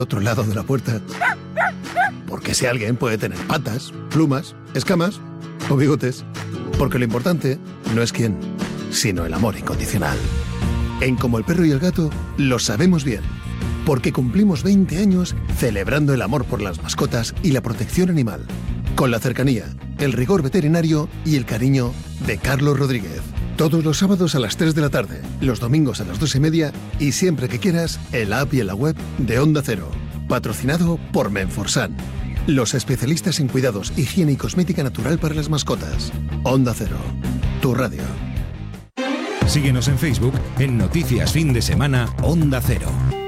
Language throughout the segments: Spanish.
otro lado de la puerta. Porque ese alguien puede tener patas, plumas, escamas o bigotes. Porque lo importante no es quién, sino el amor incondicional. En Como el perro y el gato lo sabemos bien. Porque cumplimos 20 años celebrando el amor por las mascotas y la protección animal. Con la cercanía, el rigor veterinario y el cariño de Carlos Rodríguez. Todos los sábados a las 3 de la tarde, los domingos a las 2:30 y siempre que quieras en la app y en la web de Onda Cero. Patrocinado por Menforsan, los especialistas en cuidados, higiene y cosmética natural para las mascotas. Onda Cero, tu radio. Síguenos en Facebook en Noticias Fin de Semana Onda Cero.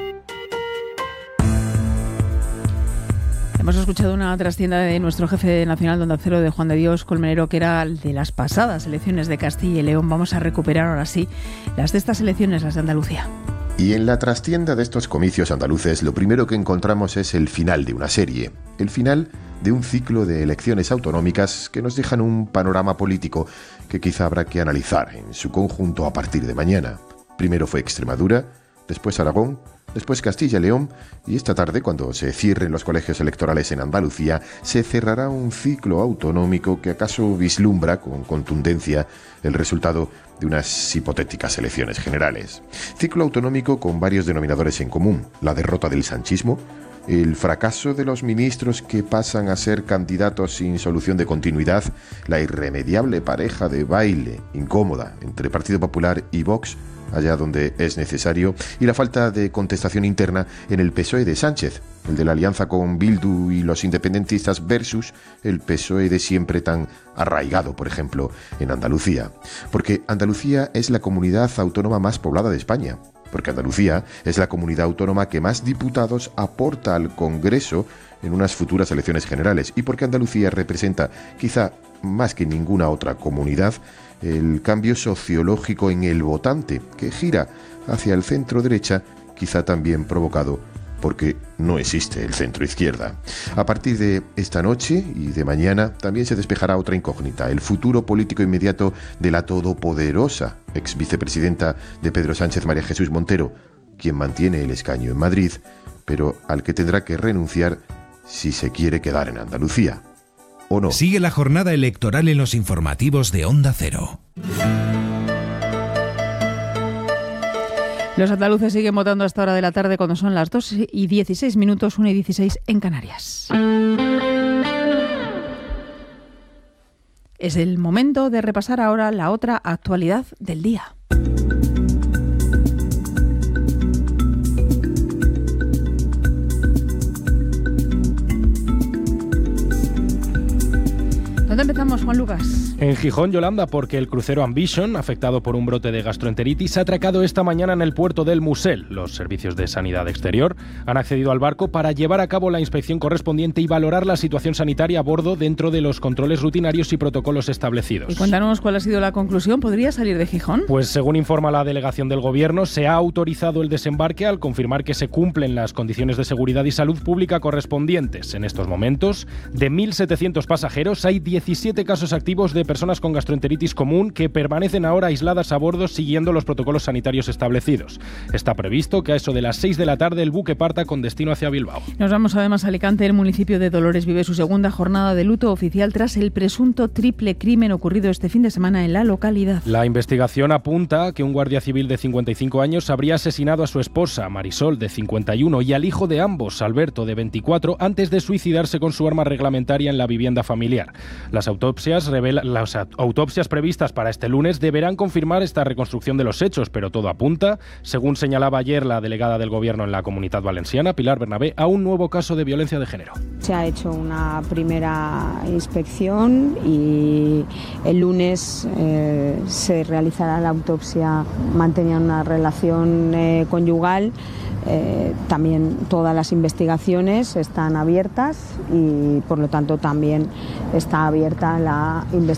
Hemos escuchado una trastienda de nuestro jefe nacional de Onda Cero, de Juan de Dios Colmenero, que era el de las pasadas elecciones de Castilla y León. Vamos a recuperar ahora sí las de estas elecciones, las de Andalucía. Y en la trastienda de estos comicios andaluces, lo primero que encontramos es el final de una serie. El final de un ciclo de elecciones autonómicas que nos dejan un panorama político que quizá habrá que analizar en su conjunto a partir de mañana. Primero fue Extremadura, después Aragón, después Castilla y León, y esta tarde, cuando se cierren los colegios electorales en Andalucía, se cerrará un ciclo autonómico que acaso vislumbra con contundencia el resultado de unas hipotéticas elecciones generales. Ciclo autonómico con varios denominadores en común: la derrota del sanchismo, el fracaso de los ministros que pasan a ser candidatos sin solución de continuidad, la irremediable pareja de baile incómoda entre Partido Popular y Vox, allá donde es necesario, y la falta de contestación interna en el PSOE de Sánchez, el de la alianza con Bildu y los independentistas versus el PSOE de siempre tan arraigado, por ejemplo, en Andalucía. Porque Andalucía es la comunidad autónoma más poblada de España. Porque Andalucía es la comunidad autónoma que más diputados aporta al Congreso en unas futuras elecciones generales. Y porque Andalucía representa, quizá más que ninguna otra comunidad, el cambio sociológico en el votante, que gira hacia el centro-derecha, quizá también provocado porque no existe el centro-izquierda. A partir de esta noche y de mañana también se despejará otra incógnita: el futuro político inmediato de la todopoderosa ex vicepresidenta de Pedro Sánchez, María Jesús Montero, quien mantiene el escaño en Madrid, pero al que tendrá que renunciar si se quiere quedar en Andalucía. ¿O no? Sigue la jornada electoral en los informativos de Onda Cero. Los andaluces siguen votando a esta hora de la tarde, cuando son las 2:16, 1:16 en Canarias. Es el momento de repasar ahora la otra actualidad del día. ¿Dónde empezamos, Juan Lucas? En Gijón, Yolanda, porque el crucero Ambition, afectado por un brote de gastroenteritis, ha atracado esta mañana en el puerto del Musel. Los servicios de sanidad exterior han accedido al barco para llevar a cabo la inspección correspondiente y valorar la situación sanitaria a bordo dentro de los controles rutinarios y protocolos establecidos. Y cuéntanos cuál ha sido la conclusión. ¿Podría salir de Gijón? Pues según informa la delegación del Gobierno, se ha autorizado el desembarque al confirmar que se cumplen las condiciones de seguridad y salud pública correspondientes. En estos momentos, de 1.700 pasajeros, hay 17 casos activos de personas con gastroenteritis común que permanecen ahora aisladas a bordo siguiendo los protocolos sanitarios establecidos. Está previsto que a eso de las 6 de la tarde el buque parta con destino hacia Bilbao. Nos vamos además a Alicante. El municipio de Dolores vive su segunda jornada de luto oficial tras el presunto triple crimen ocurrido este fin de semana en la localidad. La investigación apunta a que un guardia civil de 55 años habría asesinado a su esposa, Marisol, de 51, y al hijo de ambos, Alberto, de 24, antes de suicidarse con su arma reglamentaria en la vivienda familiar. Las autopsias previstas para este lunes deberán confirmar esta reconstrucción de los hechos, pero todo apunta, según señalaba ayer la delegada del Gobierno en la Comunidad Valenciana, Pilar Bernabé, a un nuevo caso de violencia de género. Se ha hecho una primera inspección y el lunes se realizará la autopsia. Mantenían una relación conyugal. También todas las investigaciones están abiertas y por lo tanto también está abierta la investigación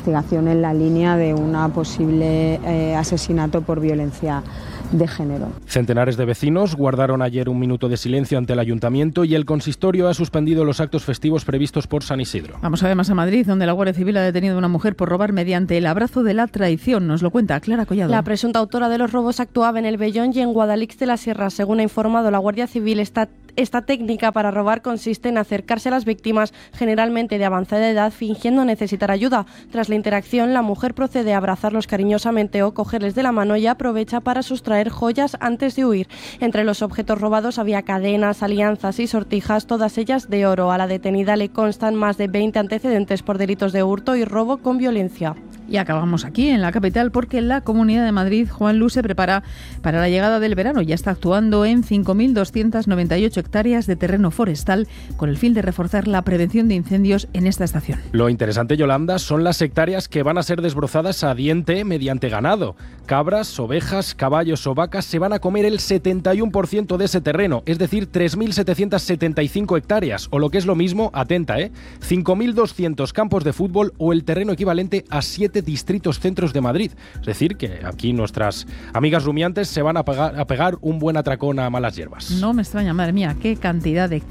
investigación en la línea de una posible asesinato por violencia de género. Centenares de vecinos guardaron ayer un minuto de silencio ante el ayuntamiento y el consistorio ha suspendido los actos festivos previstos por San Isidro. Vamos además a Madrid, donde la Guardia Civil ha detenido a una mujer por robar mediante el abrazo de la traición. Nos lo cuenta Clara Collado. La presunta autora de los robos actuaba en el Vellón y en Guadalix de la Sierra. Según ha informado la Guardia Civil, esta técnica para robar consiste en acercarse a las víctimas, generalmente de avanzada edad, fingiendo necesitar ayuda. Tras la interacción, la mujer procede a abrazarlos cariñosamente o cogerles de la mano y aprovecha para sustraer joyas antes de huir. Entre los objetos robados había cadenas, alianzas y sortijas, todas ellas de oro. A la detenida le constan más de 20 antecedentes por delitos de hurto y robo con violencia. Y acabamos aquí, en la capital, porque la Comunidad de Madrid, Juanlu, se prepara para la llegada del verano. Ya está actuando en 5.298 hectáreas de terreno forestal con el fin de reforzar la prevención de incendios en esta estación. Lo interesante, Yolanda, son las hectáreas que van a ser desbrozadas a diente mediante ganado. Cabras, ovejas, caballos o vacas se van a comer el 71% de ese terreno, es decir, 3.775 hectáreas, o lo que es lo mismo, atenta, 5.200 campos de fútbol o el terreno equivalente a 7 distritos centros de Madrid. Es decir, que aquí nuestras amigas rumiantes se van a pegar un buen atracón a malas hierbas. No me extraña, madre mía, qué cantidad de hectáreas.